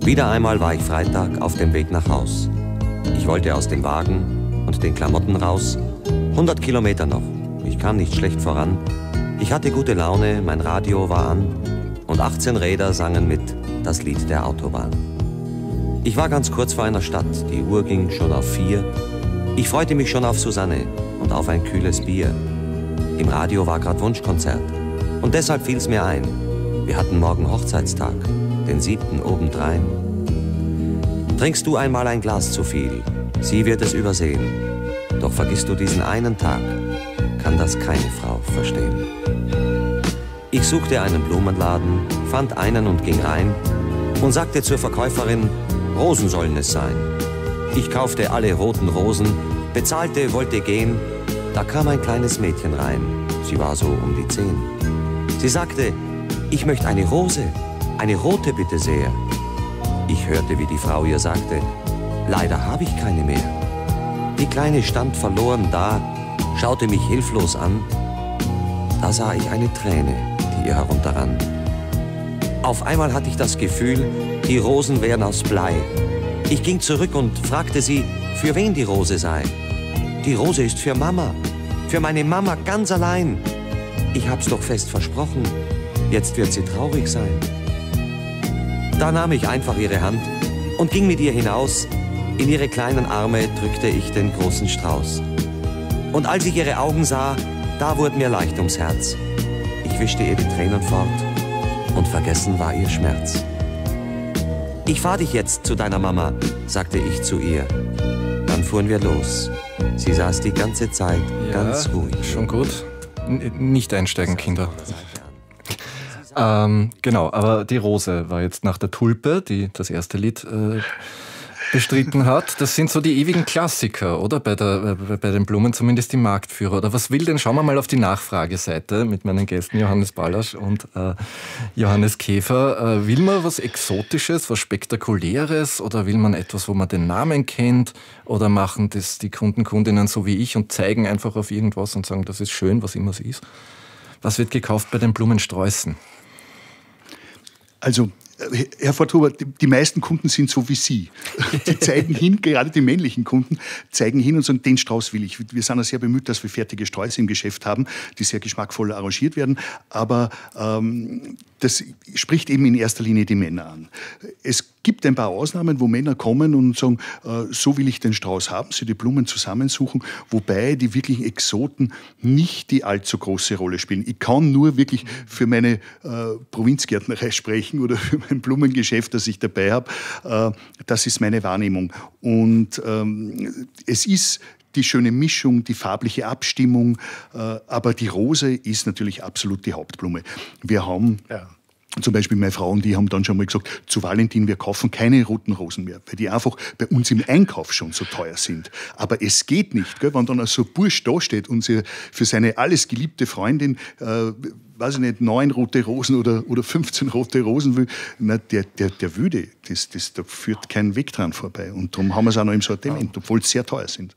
Wieder einmal war ich Freitag auf dem Weg nach Haus. Ich wollte aus dem Wagen und den Klamotten raus. 100 Kilometer noch. Ich kam nicht schlecht voran. Ich hatte gute Laune, mein Radio war an und 18 Räder sangen mit das Lied der Autobahn. Ich war ganz kurz vor einer Stadt, die Uhr ging schon auf 4. Ich freute mich schon auf Susanne und auf ein kühles Bier. Im Radio war grad Wunschkonzert und deshalb fiel's mir ein. Wir hatten morgen Hochzeitstag, den 7. obendrein. Trinkst du einmal ein Glas zu viel, sie wird es übersehen. Doch vergisst du diesen einen Tag, kann das keine Frau verstehen. Ich suchte einen Blumenladen, fand einen und ging rein und sagte zur Verkäuferin, Rosen sollen es sein. Ich kaufte alle roten Rosen, bezahlte, wollte gehen. Da kam ein kleines Mädchen rein, sie war so um die 10. Sie sagte, ich möchte eine Rose, eine rote bitte sehr. Ich hörte, wie die Frau ihr sagte, leider habe ich keine mehr. Die Kleine stand verloren da, schaute mich hilflos an. Da sah ich eine Träne, die ihr herunterrann. Auf einmal hatte ich das Gefühl, die Rosen wären aus Blei. Ich ging zurück und fragte sie, für wen die Rose sei. Die Rose ist für Mama, für meine Mama ganz allein. Ich hab's doch fest versprochen, jetzt wird sie traurig sein. Da nahm ich einfach ihre Hand und ging mit ihr hinaus. In ihre kleinen Arme drückte ich den großen Strauß. Und als ich ihre Augen sah, da wurde mir leicht ums Herz. Ich wischte ihr die Tränen fort und vergessen war ihr Schmerz. Ich fahr dich jetzt zu deiner Mama, sagte ich zu ihr. Dann fuhren wir los. Sie saß die ganze Zeit ganz ruhig. Schon gut. Nicht einsteigen, Kinder. Genau, aber die Rose war jetzt nach der Tulpe, die das erste Lied bestritten hat. Das sind so die ewigen Klassiker, oder? Bei den Blumen zumindest die Marktführer. Oder was will denn? Schauen wir mal auf die Nachfrageseite mit meinen Gästen Johannes Ballasch und Johannes Käfer. Will man was Exotisches, was Spektakuläres oder will man etwas, wo man den Namen kennt? Oder machen das die Kunden, Kundinnen so wie ich und zeigen einfach auf irgendwas und sagen, das ist schön, was immer es ist? Was wird gekauft bei den Blumensträußen? Also, Herr Forthuber, die meisten Kunden sind so wie Sie. Die zeigen hin, gerade die männlichen Kunden, zeigen hin und sagen, den Strauß will ich. Wir sind ja sehr bemüht, dass wir fertige Sträuße im Geschäft haben, die sehr geschmackvoll arrangiert werden. Aber das spricht eben in erster Linie die Männer an. Es gibt ein paar Ausnahmen, wo Männer kommen und sagen, so will ich den Strauß haben, sie die Blumen zusammensuchen, wobei die wirklichen Exoten nicht die allzu große Rolle spielen. Ich kann nur wirklich für meine Provinzgärtnerei sprechen oder für mein Blumengeschäft, das ich dabei habe. Das ist meine Wahrnehmung. Und es ist die schöne Mischung, die farbliche Abstimmung, aber die Rose ist natürlich absolut die Hauptblume. Wir haben zum Beispiel meine Frauen, die haben dann schon mal gesagt, zu Valentin, wir kaufen keine roten Rosen mehr, weil die einfach bei uns im Einkauf schon so teuer sind. Aber es geht nicht, gell, wenn dann so ein Bursch da steht und sie für seine alles geliebte Freundin, weiß ich nicht, 9 rote Rosen oder 15 rote Rosen will, na, der würde, da führt kein Weg dran vorbei. Und darum haben wir es auch noch im Sortiment, obwohl es sehr teuer sind.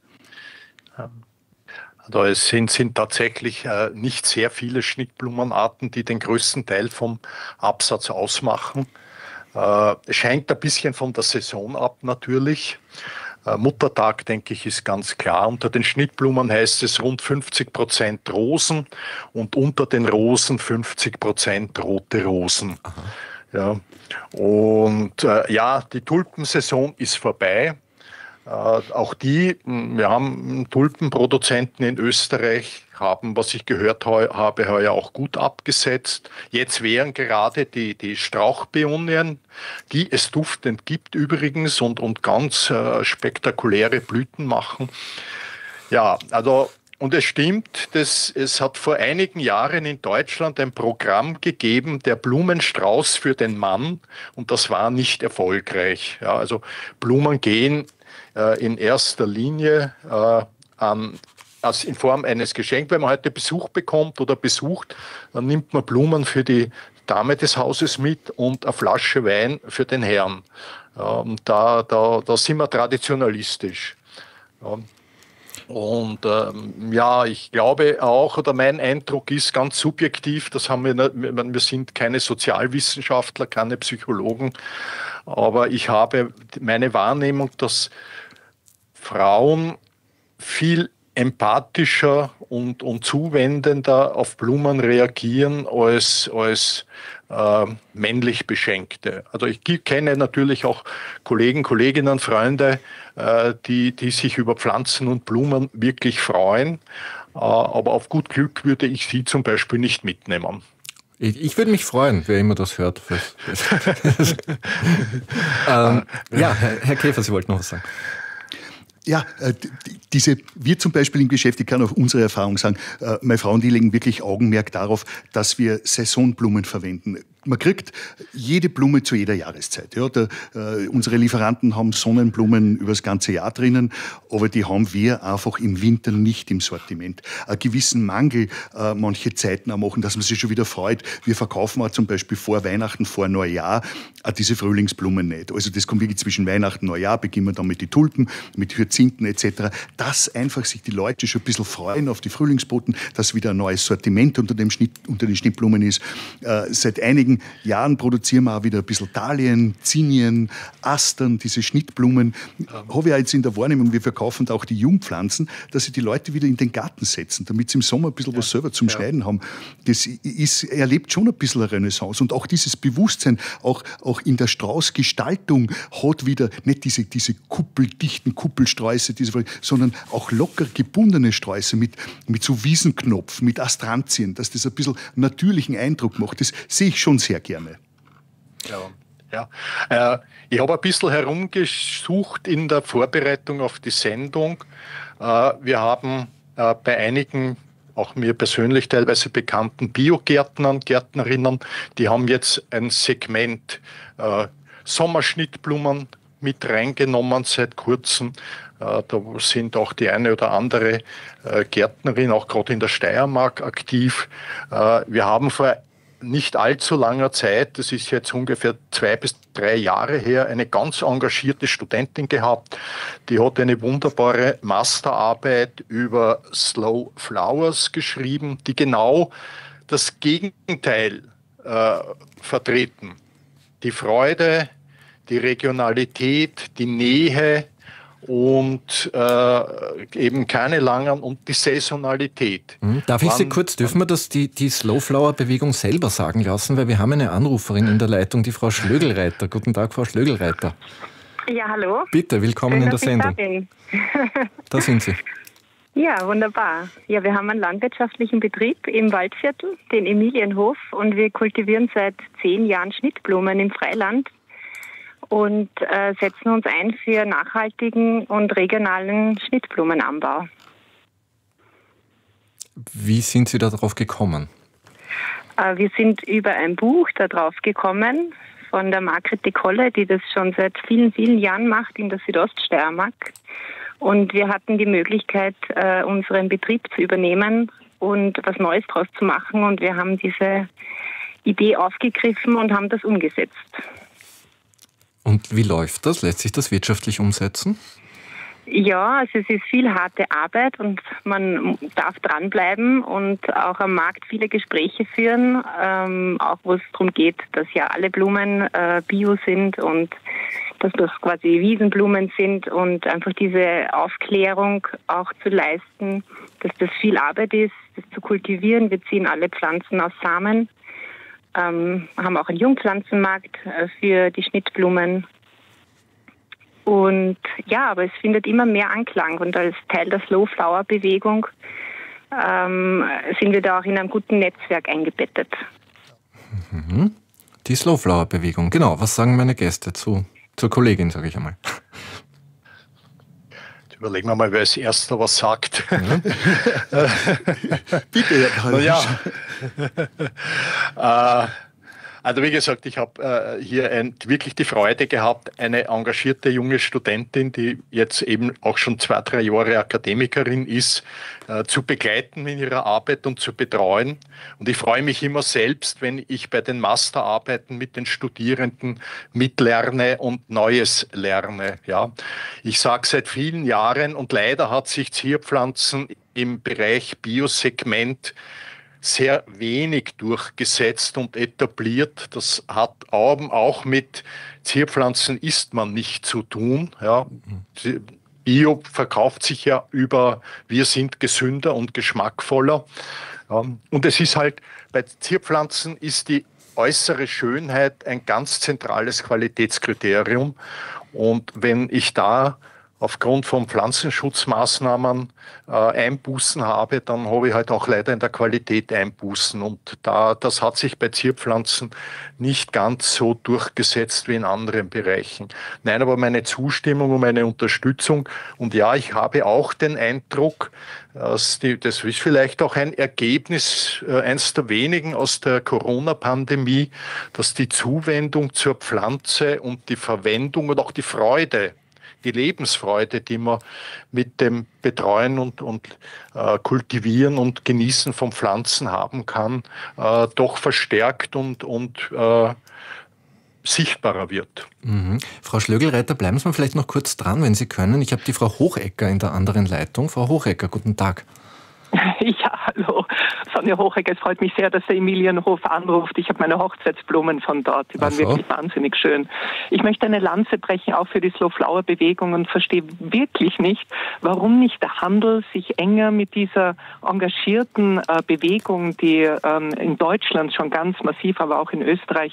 Also es sind tatsächlich nicht sehr viele Schnittblumenarten, die den größten Teil vom Absatz ausmachen. Es hängt ein bisschen von der Saison ab natürlich. Muttertag, denke ich, ist ganz klar. Unter den Schnittblumen heißt es rund 50% Rosen und unter den Rosen 50% rote Rosen. Aha. Ja. Und die Tulpensaison ist vorbei. Auch wir haben Tulpenproduzenten in Österreich, haben, was ich gehört habe, heuer auch gut abgesetzt. Jetzt wären gerade die Strauchbeonien, die es duftend gibt übrigens und ganz spektakuläre Blüten machen. Ja, also und es stimmt, es hat vor einigen Jahren in Deutschland ein Programm gegeben, der Blumenstrauß für den Mann, und das war nicht erfolgreich. Ja, also Blumen gehen in erster Linie in Form eines Geschenks. Wenn man heute Besuch bekommt oder besucht, dann nimmt man Blumen für die Dame des Hauses mit und eine Flasche Wein für den Herrn. Da sind wir traditionalistisch. Und ja, ich glaube auch, oder mein Eindruck ist ganz subjektiv, das haben wir, wir sind keine Sozialwissenschaftler, keine Psychologen, aber ich habe meine Wahrnehmung, dass Frauen viel empathischer und zuwendender auf Blumen reagieren als männlich Beschenkte. Also ich kenne natürlich auch Kollegen, Kolleginnen, Freunde, die sich über Pflanzen und Blumen wirklich freuen. Aber auf gut Glück würde ich sie zum Beispiel nicht mitnehmen. Ich würde mich freuen, wer immer das hört. Ja, Herr Käfer, Sie wollten noch was sagen. Ja, wir zum Beispiel im Geschäft, ich kann auch unsere Erfahrung sagen, meine Frauen, die legen wirklich Augenmerk darauf, dass wir Saisonblumen verwenden. Man kriegt jede Blume zu jeder Jahreszeit. Ja, unsere Lieferanten haben Sonnenblumen über das ganze Jahr drinnen, aber die haben wir einfach im Winter nicht im Sortiment. Einen gewissen Mangel manche Zeiten auch machen, dass man sich schon wieder freut. Wir verkaufen auch zum Beispiel vor Weihnachten, vor Neujahr diese Frühlingsblumen nicht. Also das kommt wirklich zwischen Weihnachten und Neujahr, beginnen wir dann mit den Tulpen, mit Hyazinthen etc. Dass einfach sich die Leute schon ein bisschen freuen auf die Frühlingsboten, dass wieder ein neues Sortiment unter den Schnittblumen ist. Seit einigen Jahren produzieren wir auch wieder ein bisschen Dahlien, Zinien, Astern, diese Schnittblumen. Habe ich auch jetzt in der Wahrnehmung, wir verkaufen da auch die Jungpflanzen, dass sie die Leute wieder in den Garten setzen, damit sie im Sommer ein bisschen was selber zum Schneiden haben. Das erlebt schon ein bisschen eine Renaissance. Und auch dieses Bewusstsein, auch in der Straußgestaltung hat wieder nicht diese dichten Kuppelsträuße, sondern auch locker gebundene Sträuße mit so Wiesenknopf, mit Astrantien, dass das ein bisschen natürlichen Eindruck macht. Das sehe ich schon sehr gerne. Ja. Ich habe ein bisschen herumgesucht in der Vorbereitung auf die Sendung. Wir haben bei einigen, auch mir persönlich teilweise bekannten Biogärtnern, Gärtnerinnen, die haben jetzt ein Segment Sommerschnittblumen mit reingenommen seit kurzem. Da sind auch die eine oder andere Gärtnerin, auch gerade in der Steiermark, aktiv. Wir haben vor nicht allzu langer Zeit, das ist jetzt ungefähr 2 bis 3 Jahre her, eine ganz engagierte Studentin gehabt, die hat eine wunderbare Masterarbeit über Slow Flowers geschrieben, die genau das Gegenteil vertreten. Die Freude, die Regionalität, die Nähe und eben keine langen und die Saisonalität. Darf ich Sie kurz, dürfen wir das die Slowflower-Bewegung selber sagen lassen, weil wir haben eine Anruferin in der Leitung, die Frau Schlögelreiter. Guten Tag, Frau Schlögelreiter. Ja, hallo. Bitte, willkommen Schön, in der Sendung. Da sind Sie. Ja, wunderbar. Ja, wir haben einen landwirtschaftlichen Betrieb im Waldviertel, den Emilienhof, und wir kultivieren seit 10 Jahren Schnittblumen im Freiland und setzen uns ein für nachhaltigen und regionalen Schnittblumenanbau. Wie sind Sie darauf gekommen? Wir sind über ein Buch darauf gekommen von der Margret de Kolle, die das schon seit vielen, vielen Jahren macht in der Südoststeiermark. Und wir hatten die Möglichkeit, unseren Betrieb zu übernehmen und was Neues draus zu machen. Und wir haben diese Idee aufgegriffen und haben das umgesetzt. Und wie läuft das? Lässt sich das wirtschaftlich umsetzen? Ja, also es ist viel harte Arbeit und man darf dranbleiben und auch am Markt viele Gespräche führen, auch wo es darum geht, dass ja alle Blumen bio sind und dass das quasi Wiesenblumen sind und einfach diese Aufklärung auch zu leisten, dass das viel Arbeit ist, das zu kultivieren. Wir ziehen alle Pflanzen aus Samen, haben auch einen Jungpflanzenmarkt für die Schnittblumen. Und ja, aber es findet immer mehr Anklang und als Teil der Slow-Flower-Bewegung sind wir da auch in einem guten Netzwerk eingebettet. Die Slow-Flower-Bewegung, genau. Was sagen meine Gäste zur Kollegin, sage ich einmal? Jetzt überlegen wir mal, wer als Erster was sagt. Bitte, Herr Also wie gesagt, ich habe hier wirklich die Freude gehabt, eine engagierte junge Studentin, die jetzt eben auch schon 2-3 Jahre Akademikerin ist, zu begleiten in ihrer Arbeit und zu betreuen. Und ich freue mich immer selbst, wenn ich bei den Masterarbeiten mit den Studierenden mitlerne und Neues lerne. Ja. Ich sage seit vielen Jahren, und leider hat sich Zierpflanzen im Bereich Biosegment sehr wenig durchgesetzt und etabliert. Das hat auch mit Zierpflanzen isst man nicht zu tun. Ja. Bio verkauft sich ja über wir sind gesünder und geschmackvoller. Ja. Und es ist halt, bei Zierpflanzen ist die äußere Schönheit ein ganz zentrales Qualitätskriterium. Und wenn ich da aufgrund von Pflanzenschutzmaßnahmen Einbußen habe, dann habe ich halt auch leider in der Qualität Einbußen. Und das hat sich bei Zierpflanzen nicht ganz so durchgesetzt wie in anderen Bereichen. Nein, aber meine Zustimmung und meine Unterstützung. Und ja, ich habe auch den Eindruck, das ist vielleicht auch ein Ergebnis, eins der wenigen aus der Corona-Pandemie, dass die Zuwendung zur Pflanze und die Verwendung und auch die Freude, die Lebensfreude, die man mit dem Betreuen und Kultivieren und Genießen von Pflanzen haben kann, doch verstärkt und sichtbarer wird. Mhm. Frau Schlögelreiter, bleiben Sie mal vielleicht noch kurz dran, wenn Sie können. Ich habe die Frau Hochecker in der anderen Leitung. Frau Hochecker, guten Tag. Ja, hallo, Sonja Hochecker. Es freut mich sehr, dass der Emilienhof anruft. Ich habe meine Hochzeitsblumen von dort. Die waren wirklich wahnsinnig schön. Ich möchte eine Lanze brechen, auch für die Slow-Flower-Bewegung, und verstehe wirklich nicht, warum nicht der Handel sich enger mit dieser engagierten Bewegung, die in Deutschland schon ganz massiv, aber auch in Österreich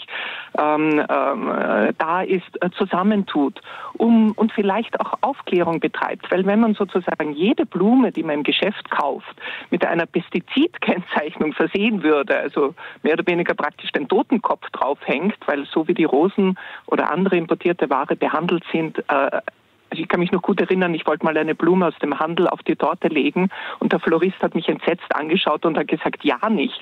da ist, zusammentut und vielleicht auch Aufklärung betreibt. Weil wenn man sozusagen jede Blume, die man im Geschäft kauft, mit einer Pestizidkennzeichnung versehen würde, also mehr oder weniger praktisch den Totenkopf draufhängt, weil so wie die Rosen oder andere importierte Ware behandelt sind, also ich kann mich noch gut erinnern, ich wollte mal eine Blume aus dem Handel auf die Torte legen und der Florist hat mich entsetzt angeschaut und hat gesagt, ja nicht.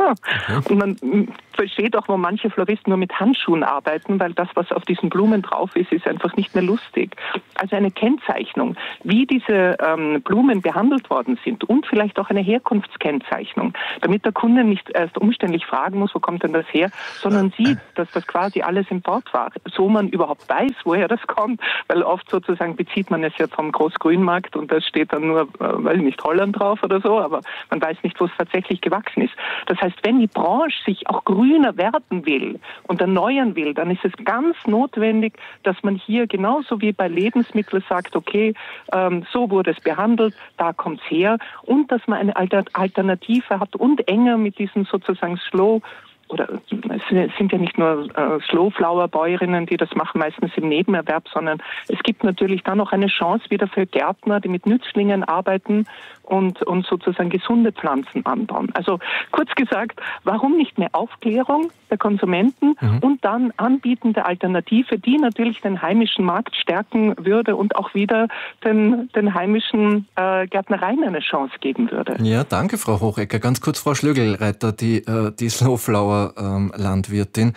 Und man versteht auch, wo manche Floristen nur mit Handschuhen arbeiten, weil das, was auf diesen Blumen drauf ist, ist einfach nicht mehr lustig. Also eine Kennzeichnung, wie diese Blumen behandelt worden sind und vielleicht auch eine Herkunftskennzeichnung, damit der Kunde nicht erst umständlich fragen muss, wo kommt denn das her, sondern sieht, dass das quasi alles Import war. So man überhaupt weiß, woher das kommt, weil oft sozusagen bezieht man es ja vom Großgrünmarkt und da steht dann nur, weiß nicht, Holland drauf oder so, aber man weiß nicht, wo es tatsächlich gewachsen ist. Das heißt, wenn die Branche sich auch grüner werden will und erneuern will, dann ist es ganz notwendig, dass man hier genauso wie bei Lebensmitteln sagt, okay, so wurde es behandelt, da kommt es her, und dass man eine Alternative hat und enger mit diesen sozusagen oder es sind ja nicht nur Slowflower-Bäuerinnen, die das machen, meistens im Nebenerwerb, sondern es gibt natürlich dann noch eine Chance wieder für Gärtner, die mit Nützlingen arbeiten und sozusagen gesunde Pflanzen anbauen. Also kurz gesagt, warum nicht mehr Aufklärung der Konsumenten und dann Anbieten der Alternative, die natürlich den heimischen Markt stärken würde und auch wieder den heimischen Gärtnereien eine Chance geben würde. Ja, danke, Frau Hochecker. Ganz kurz, Frau Schlögelreiter, die Slowflower Landwirtin.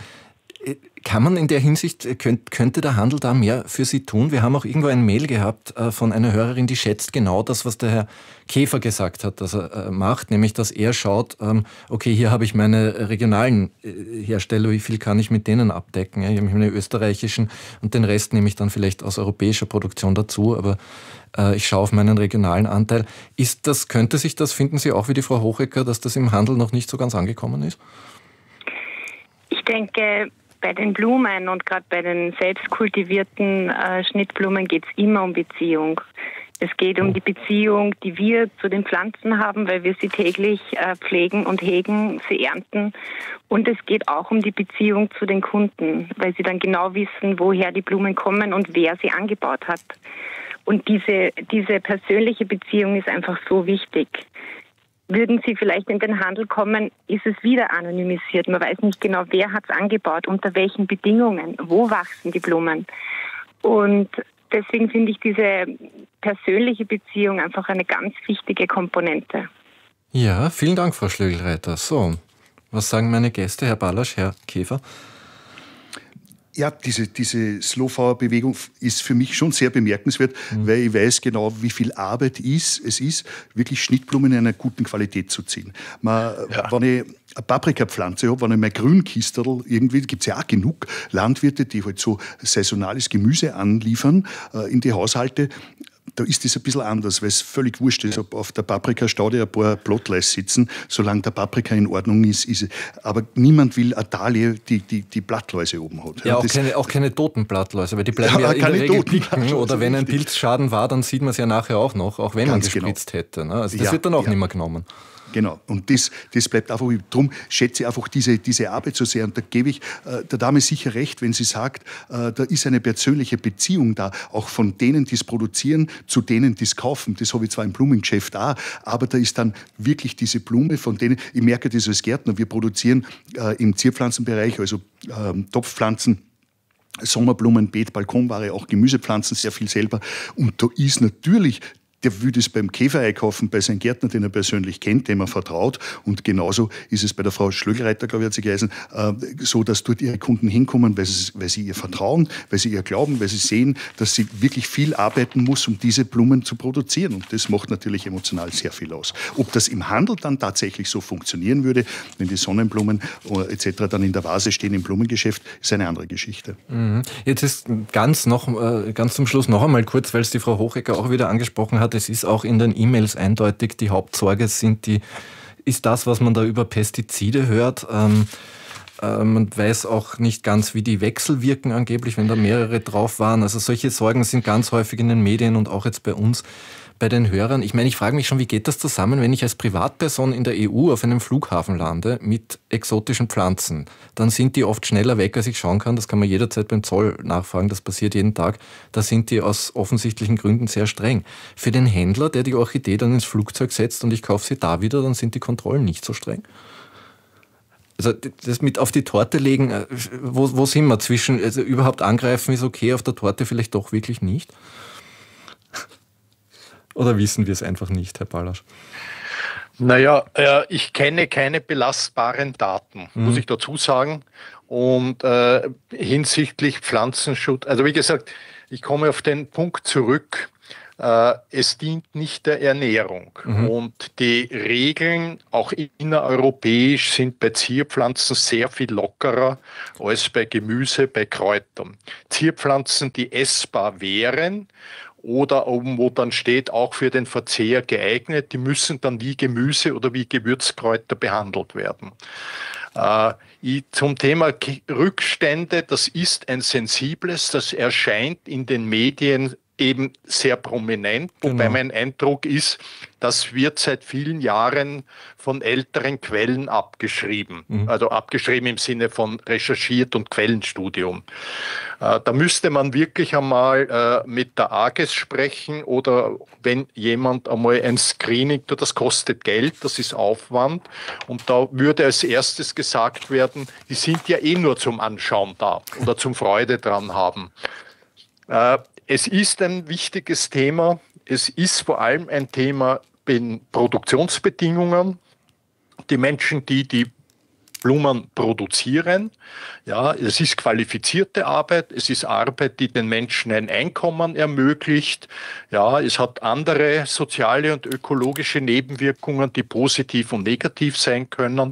Kann man in der Hinsicht, könnte der Handel da mehr für Sie tun? Wir haben auch irgendwo ein Mail gehabt von einer Hörerin, die schätzt genau das, was der Herr Käfer gesagt hat, dass er macht, nämlich dass er schaut, okay, hier habe ich meine regionalen Hersteller, wie viel kann ich mit denen abdecken? Ich habe meine österreichischen und den Rest nehme ich dann vielleicht aus europäischer Produktion dazu, aber ich schaue auf meinen regionalen Anteil. Könnte sich das, finden Sie auch wie die Frau Hochecker, dass das im Handel noch nicht so ganz angekommen ist? Ich denke, bei den Blumen und gerade bei den selbst kultivierten Schnittblumen geht es immer um Beziehung. Es geht um die Beziehung, die wir zu den Pflanzen haben, weil wir sie täglich pflegen und hegen, sie ernten. Und es geht auch um die Beziehung zu den Kunden, weil sie dann genau wissen, woher die Blumen kommen und wer sie angebaut hat. Und diese persönliche Beziehung ist einfach so wichtig. Würden Sie vielleicht in den Handel kommen, ist es wieder anonymisiert. Man weiß nicht genau, wer hat es angebaut, unter welchen Bedingungen, wo wachsen die Blumen. Und deswegen finde ich diese persönliche Beziehung einfach eine ganz wichtige Komponente. Ja, vielen Dank, Frau Schlögelreiter. So, Was sagen meine Gäste, Herr Ballasch, Herr Käfer? Ja, diese Slow-Flower-Bewegung ist für mich schon sehr bemerkenswert, weil ich weiß genau, wie viel Arbeit es ist, wirklich Schnittblumen in einer guten Qualität zu ziehen. Wenn ich eine Paprikapflanze habe, wenn ich mein Grünkistel irgendwie, gibt es ja auch genug Landwirte, die halt so saisonales Gemüse anliefern in die Haushalte. Da ist das ein bisschen anders, weil es völlig wurscht ist, ob auf der Paprikastaude ein paar Blottleis sitzen, solange der Paprika in Ordnung ist. Aber niemand will eine Dahlie, die Blattläuse oben hat. Ja, auch keine toten Blattläuse, weil die bleiben ja in der Regel picken. Oder wenn ein Pilzschaden war, dann sieht man es ja nachher auch noch, auch wenn man gespritzt hätte. Ne? Also das wird dann auch nicht mehr genommen. Genau, und das bleibt einfach, darum schätze ich einfach diese Arbeit so sehr. Und da gebe ich der Dame sicher recht, wenn sie sagt, da ist eine persönliche Beziehung da, auch von denen, die es produzieren, zu denen, die es kaufen. Das habe ich zwar im Blumengeschäft auch, aber da ist dann wirklich diese Blume, von denen, ich merke das als Gärtner, wir produzieren im Zierpflanzenbereich, also Topfpflanzen, Sommerblumen, Beet, Balkonware, auch Gemüsepflanzen, sehr viel selber. Und da ist natürlich, der will das beim Käfer einkaufen, bei seinem Gärtner, den er persönlich kennt, dem er vertraut. Und genauso ist es bei der Frau Schlögelreiter, glaube ich, hat sie geheißen, so, dass dort ihre Kunden hinkommen, weil sie ihr vertrauen, weil sie ihr glauben, weil sie sehen, dass sie wirklich viel arbeiten muss, um diese Blumen zu produzieren. Und das macht natürlich emotional sehr viel aus. Ob das im Handel dann tatsächlich so funktionieren würde, wenn die Sonnenblumen etc. dann in der Vase stehen im Blumengeschäft, ist eine andere Geschichte. Jetzt ist ganz zum Schluss noch einmal kurz, weil es die Frau Hochecker auch wieder angesprochen hat, es ist auch in den E-Mails eindeutig, die Hauptsorge ist das, was man da über Pestizide hört. Man weiß auch nicht ganz, wie die wechselwirken angeblich, wenn da mehrere drauf waren. Also solche Sorgen sind ganz häufig in den Medien und auch jetzt bei uns, bei den Hörern. Ich meine, ich frage mich schon, wie geht das zusammen, wenn ich als Privatperson in der EU auf einem Flughafen lande mit exotischen Pflanzen? Dann sind die oft schneller weg, als ich schauen kann. Das kann man jederzeit beim Zoll nachfragen. Das passiert jeden Tag. Da sind die aus offensichtlichen Gründen sehr streng. Für den Händler, der die Orchidee dann ins Flugzeug setzt und ich kaufe sie da wieder, dann sind die Kontrollen nicht so streng. Also das mit auf die Torte legen, wo sind wir zwischen, also überhaupt angreifen ist okay, auf der Torte vielleicht doch wirklich nicht? Oder wissen wir es einfach nicht, Herr Ballasch? Naja, ich kenne keine belastbaren Daten, muss ich dazu sagen. Und hinsichtlich Pflanzenschutz, also wie gesagt, ich komme auf den Punkt zurück, es dient nicht der Ernährung. Und die Regeln, auch innereuropäisch, sind bei Zierpflanzen sehr viel lockerer als bei Gemüse, bei Kräutern. Zierpflanzen, die essbar wären, oder wo dann steht, auch für den Verzehr geeignet, die müssen dann wie Gemüse oder wie Gewürzkräuter behandelt werden. Zum Thema Rückstände, das ist ein sensibles, das erscheint in den Medien eben sehr prominent, wobei mein Eindruck ist, das wird seit vielen Jahren von älteren Quellen abgeschrieben. Also abgeschrieben im Sinne von recherchiert und Quellenstudium. Da müsste man wirklich einmal mit der AGES sprechen oder wenn jemand einmal ein Screening, das kostet Geld, das ist Aufwand. Und da würde als erstes gesagt werden, die sind ja eh nur zum Anschauen da oder zum Freude dran haben. Es ist ein wichtiges Thema. Es ist vor allem ein Thema in Produktionsbedingungen. Die Menschen, die Blumen produzieren, ja, es ist qualifizierte Arbeit. Es ist Arbeit, die den Menschen ein Einkommen ermöglicht. Ja, es hat andere soziale und ökologische Nebenwirkungen, die positiv und negativ sein können.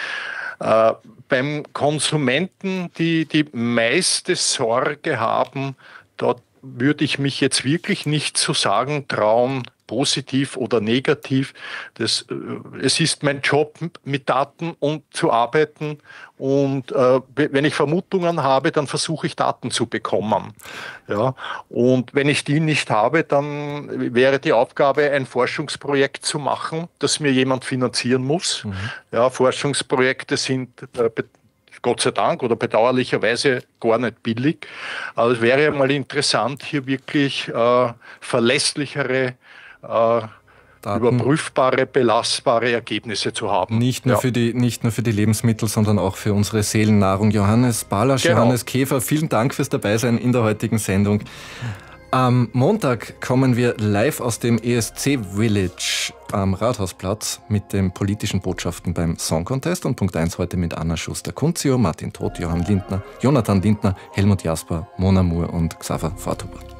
Beim Konsumenten, die meiste Sorge haben, dort würde ich mich jetzt wirklich nicht zu sagen trauen, positiv oder negativ. Es ist mein Job, mit Daten zu arbeiten und wenn ich Vermutungen habe, dann versuche ich Daten zu bekommen. Ja? Und wenn ich die nicht habe, dann wäre die Aufgabe, ein Forschungsprojekt zu machen, das mir jemand finanzieren muss. Ja, Forschungsprojekte sind Gott sei Dank oder bedauerlicherweise gar nicht billig. Aber es wäre mal interessant, hier wirklich verlässlichere, überprüfbare, belastbare Ergebnisse zu haben. Nicht nur für die Lebensmittel, sondern auch für unsere Seelennahrung. Johannes Ballasch, Johannes Käfer, vielen Dank fürs Dabeisein in der heutigen Sendung. Am Montag kommen wir live aus dem ESC Village am Rathausplatz mit den politischen Botschaften beim Song Contest und Punkt 1 heute mit Anna Schuster-Kunzio, Martin Todt, Jonathan Lindner, Helmut Jasper, Mona Moore und Xaver Forthuber.